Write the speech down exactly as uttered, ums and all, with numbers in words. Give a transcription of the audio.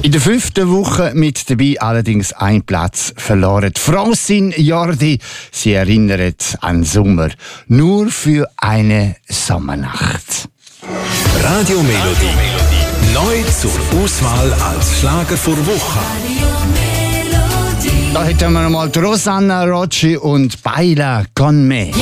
In der fünften Woche mit dabei allerdings ein Platz verloren. Francine Jordi, sie erinnert an Sommer. Nur für eine Sommernacht. Radio Melodie. Neu zur Auswahl als Schlager vor Woche. Da hätten wir noch mal Rosanna Rocci und Baila con me.